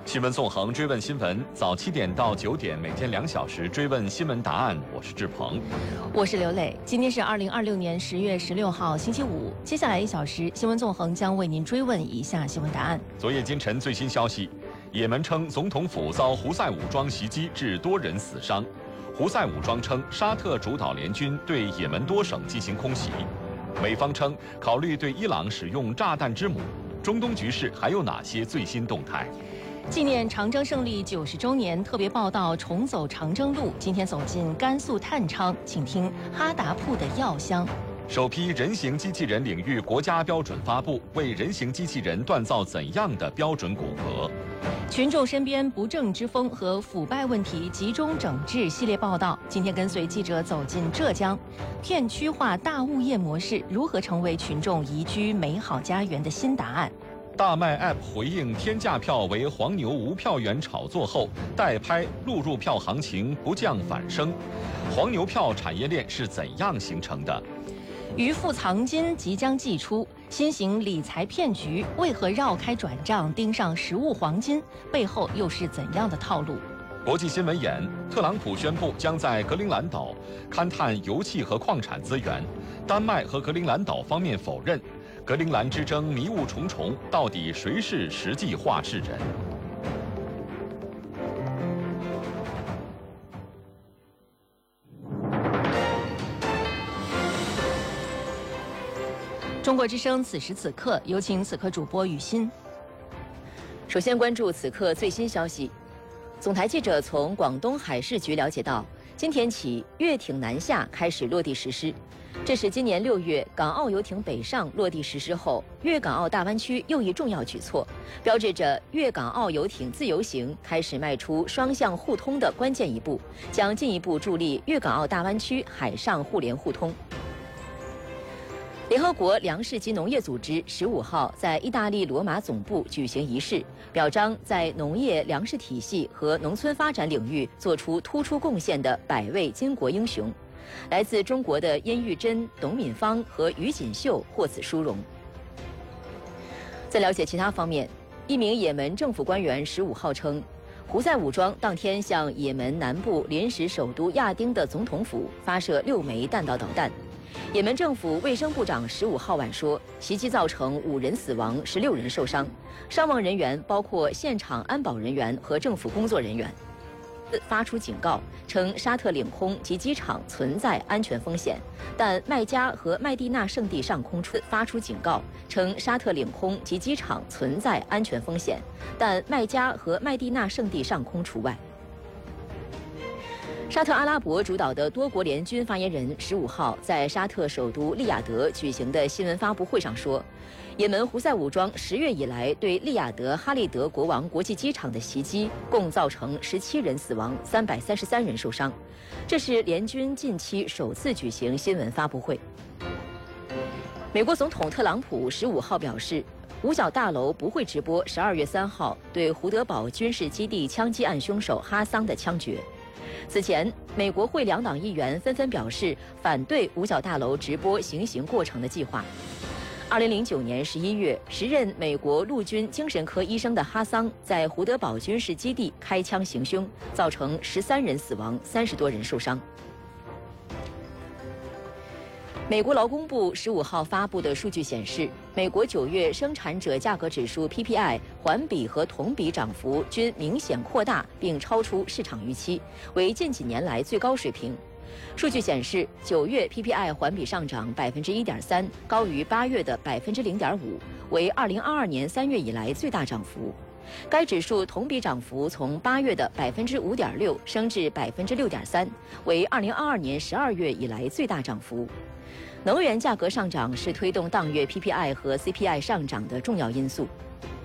新闻纵横，追问新闻，早7点到9点，每天2小时追问新闻答案。我是志鹏， 我是刘磊。今天是2026年10月16号，星期五。接下来1小时，新闻纵横将为您追问以下新闻答案。 昨夜今晨最新消息，也门称总统府遭胡塞武装袭击，致多人死伤。胡塞武装称沙特主导联军对也门多省进行空袭。美方称考虑对伊朗使用炸弹之母。中东局势还有哪些最新动态？ 纪念长征胜利90周年特别报道重走长征路，今天走进甘肃探昌，请听哈达铺的药香。 首批人形机器人领域国家标准发布，为人形机器人锻造怎样的标准骨骼？ 群众身边不正之风和腐败问题集中整治系列报道，今天跟随记者走进浙江，片区化大物业模式如何成为群众宜居美好家园的新答案？ 大麦 App 回应天价票为黄牛无票源炒作后，代拍录入票行情不降反升。黄牛票产业链是怎样形成的？ 渔夫藏金即将祭出，新型理财骗局为何绕开转账盯上实物黄金？背后又是怎样的套路？ 国际新闻眼：特朗普宣布将在格陵兰岛勘探油气和矿产资源，丹麦和格陵兰岛方面否认。格陵兰之争迷雾重重，到底谁是实际话事人？ 中国之声此时此刻，有请此刻主播雨欣。 首先关注此刻最新消息。总台记者从广东海事局了解到，今天起粤艇南下开始落地实施。这是今年6月港澳游艇北上落地实施后，粤港澳大湾区又一重要举措，标志着粤港澳游艇自由行开始迈出双向互通的关键一步，将进一步助力粤港澳大湾区海上互联互通。联合国粮食及农业组织15号在意大利罗马总部举行仪式，表彰在农业粮食体系和农村发展领域做出突出贡献的100位巾帼英雄。来自中国的殷玉珍、董敏芳和于锦绣获此殊荣。在了解其他方面，一名也门政府官员15号称，胡塞武装当天向也门南部临时首都亚丁的总统府发射6枚弹道导弹。也门政府卫生部长15号晚说，袭击造成5人死亡，16人受伤，伤亡人员包括现场安保人员和政府工作人员。发出警告称，沙特领空及机场存在安全风险，但麦加和麦地那圣地上空发出警告称，沙特领空及机场存在安全风险，但麦加和麦地那圣地上空除外。沙特阿拉伯主导的多国联军发言人15号在沙特首都利雅得举行的新闻发布会上说，也门胡塞武装10月以来对利雅得哈利德国王国际机场的袭击，共造成17人死亡，333人受伤。这是联军近期首次举行新闻发布会。美国总统特朗普15号表示，五角大楼不会直播12月3号对胡德堡军事基地枪击案凶手哈桑的枪决。此前，美国会2党议员纷纷表示反对五角大楼直播行刑过程的计划。2009年11月，时任美国陆军精神科医生的哈桑在胡德堡军事基地开枪行凶，造成13人死亡，30多人受伤。美国劳工部15号发布的数据显示，美国9月生产者价格指数 PPI 环比和同比涨幅均明显扩大，并超出市场预期，为近几年来最高水平。数据显示，9月 PPI 环比上涨1.3%，高于8月的0.5%，为2022年3月以来最大涨幅。该指数同比涨幅从8月的5.6%升至6.3%，为2022年12月以来最大涨幅。能源价格上涨是推动当月 PPI 和 CPI 上涨的重要因素。